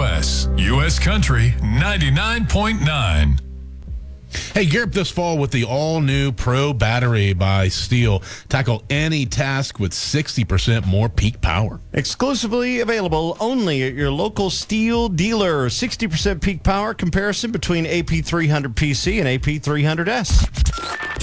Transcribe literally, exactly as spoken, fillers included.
U S. U S Country ninety-nine point nine. Hey, gear up this fall with the all-new Pro Battery by Steel. Tackle any task with sixty percent more peak power. Exclusively available only at your local Steel dealer. sixty percent peak power comparison between A P three hundred P C and A P three hundred S.